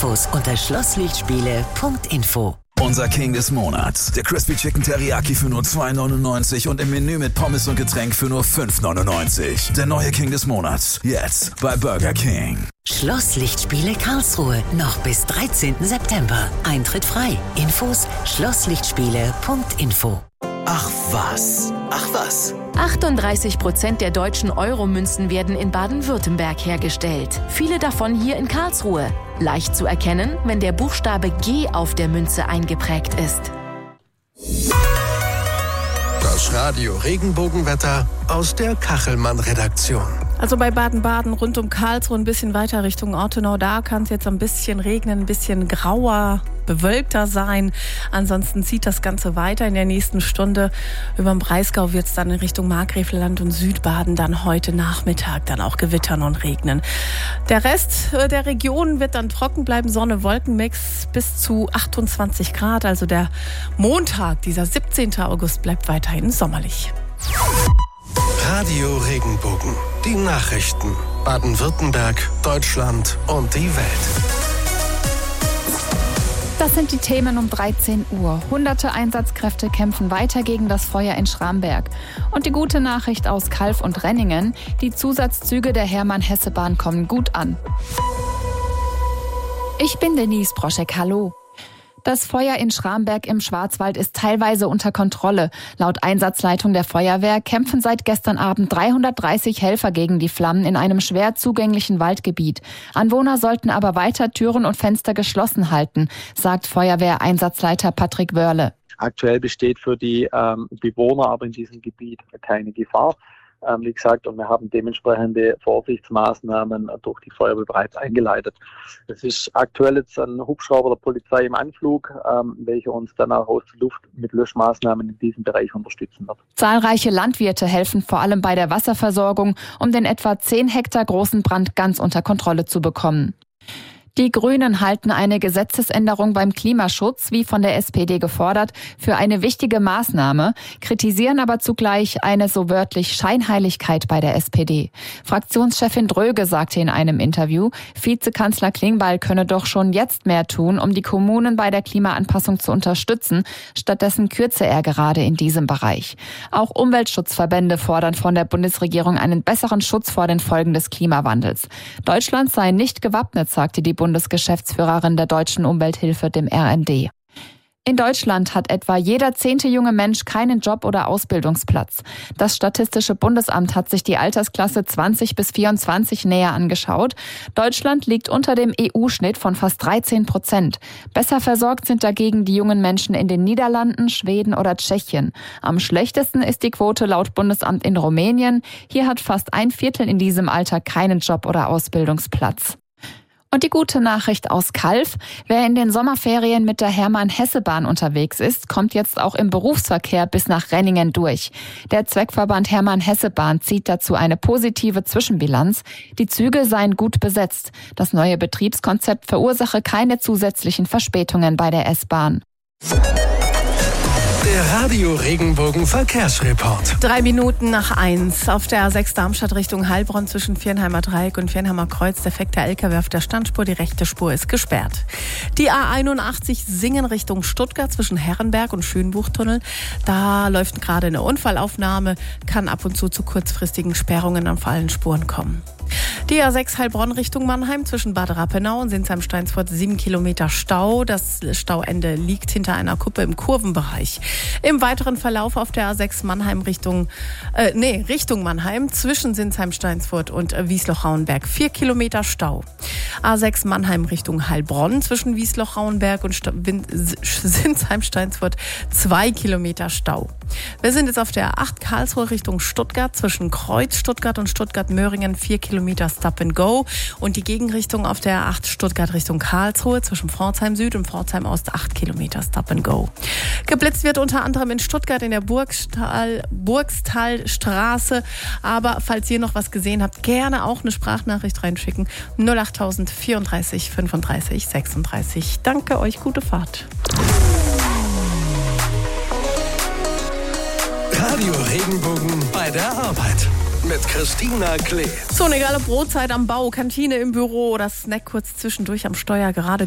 Infos unter schlosslichtspiele.info. Unser King des Monats. Der Crispy Chicken Teriyaki für nur 2,99 und im Menü mit Pommes und Getränk für nur 5,99. Der neue King des Monats. Jetzt bei Burger King. Schlosslichtspiele Karlsruhe. Noch bis 13. September. Eintritt frei. Infos schlosslichtspiele.info. Ach was. 38% der deutschen Euromünzen werden in Baden-Württemberg hergestellt. Viele davon hier in Karlsruhe. Leicht zu erkennen, wenn der Buchstabe G auf der Münze eingeprägt ist. Das Radio Regenbogenwetter aus der Kachelmann-Redaktion. Also bei Baden-Baden rund um Karlsruhe ein bisschen weiter Richtung Ortenau, da kann es jetzt ein bisschen regnen, ein bisschen grauer, bewölkter sein. Ansonsten zieht das Ganze weiter in der nächsten Stunde. Über dem Breisgau wird es dann in Richtung Markgräflerland und Südbaden dann heute Nachmittag dann auch gewittern und regnen. Der Rest der Region wird dann trocken bleiben, Sonne-Wolkenmix bis zu 28 Grad. Also der Montag, dieser 17. August, bleibt weiterhin sommerlich. Radio Regenbogen. Die Nachrichten. Baden-Württemberg, Deutschland und die Welt. Das sind die Themen um 13 Uhr. Hunderte Einsatzkräfte kämpfen weiter gegen das Feuer in Schramberg. Und die gute Nachricht aus Calw und Renningen: Die Zusatzzüge der Hermann-Hesse-Bahn kommen gut an. Ich bin Denise Broschek, hallo. Das Feuer in Schramberg im Schwarzwald ist teilweise unter Kontrolle. Laut Einsatzleitung der Feuerwehr kämpfen seit gestern Abend 330 Helfer gegen die Flammen in einem schwer zugänglichen Waldgebiet. Anwohner sollten aber weiter Türen und Fenster geschlossen halten, sagt Feuerwehreinsatzleiter Patrick Wörle. Aktuell besteht für die Bewohner aber in diesem Gebiet keine Gefahr. Wie gesagt, und wir haben dementsprechende Vorsichtsmaßnahmen durch die Feuerwehr bereits eingeleitet. Es ist aktuell jetzt ein Hubschrauber der Polizei im Anflug, welcher uns dann auch aus der Luft mit Löschmaßnahmen in diesem Bereich unterstützen wird. Zahlreiche Landwirte helfen vor allem bei der Wasserversorgung, um den etwa 10 Hektar großen Brand ganz unter Kontrolle zu bekommen. Die Grünen halten eine Gesetzesänderung beim Klimaschutz, wie von der SPD gefordert, für eine wichtige Maßnahme, kritisieren aber zugleich eine so wörtlich Scheinheiligkeit bei der SPD. Fraktionschefin Dröge sagte in einem Interview, Vizekanzler Klingbeil könne doch schon jetzt mehr tun, um die Kommunen bei der Klimaanpassung zu unterstützen. Stattdessen kürze er gerade in diesem Bereich. Auch Umweltschutzverbände fordern von der Bundesregierung einen besseren Schutz vor den Folgen des Klimawandels. Deutschland sei nicht gewappnet, sagte die Bundesgeschäftsführerin der Deutschen Umwelthilfe dem RND. In Deutschland hat etwa jeder 10. junge Mensch keinen Job oder Ausbildungsplatz. Das Statistische Bundesamt hat sich die Altersklasse 20 bis 24 näher angeschaut. Deutschland liegt unter dem EU-Schnitt von fast 13%. Besser versorgt sind dagegen die jungen Menschen in den Niederlanden, Schweden oder Tschechien. Am schlechtesten ist die Quote laut Bundesamt in Rumänien. Hier hat fast ein Viertel in diesem Alter keinen Job oder Ausbildungsplatz. Und die gute Nachricht aus Calw: Wer in den Sommerferien mit der Hermann-Hesse-Bahn unterwegs ist, kommt jetzt auch im Berufsverkehr bis nach Renningen durch. Der Zweckverband Hermann-Hesse-Bahn zieht dazu eine positive Zwischenbilanz. Die Züge seien gut besetzt. Das neue Betriebskonzept verursache keine zusätzlichen Verspätungen bei der S-Bahn. Der Radio Regenbogen Verkehrsreport. 3 Minuten nach 1 auf der A6 Darmstadt Richtung Heilbronn zwischen Viernheimer Dreieck und Viernheimer Kreuz. Defekter LKW auf der Standspur, die rechte Spur ist gesperrt. Die A81 Singen Richtung Stuttgart zwischen Herrenberg und Schönbuchtunnel. Da läuft gerade eine Unfallaufnahme, kann ab und zu kurzfristigen Sperrungen auf allen Spuren kommen. Die A6 Heilbronn Richtung Mannheim zwischen Bad Rappenau und Sinsheim-Steinsfurt 7 Kilometer Stau. Das Stauende liegt hinter einer Kuppe im Kurvenbereich. Im weiteren Verlauf auf der A6 Mannheim Richtung Mannheim zwischen Sinsheim-Steinsfurt und Wiesloch-Rauenberg 4 Kilometer Stau. A6 Mannheim Richtung Heilbronn zwischen Wiesloch-Rauenberg und Sinsheim-Steinsfurt 2 Kilometer Stau. Wir sind jetzt auf der A8 Karlsruhe Richtung Stuttgart zwischen Kreuz Stuttgart und Stuttgart-Möhringen 4 Kilometer Stop and Go und die Gegenrichtung auf der A8 Stuttgart Richtung Karlsruhe zwischen Pforzheim Süd und Pforzheim Ost 8 Kilometer Stop and Go. Geblitzt wird unter anderem in Stuttgart in der Burgstalstraße, aber falls ihr noch was gesehen habt, gerne auch eine Sprachnachricht reinschicken. 08000 34 35 36. Danke euch, gute Fahrt. Radio Regenbogen bei der Arbeit mit Christina Klee. So, eine egal ob Brotzeit am Bau, Kantine im Büro oder Snack kurz zwischendurch am Steuer, gerade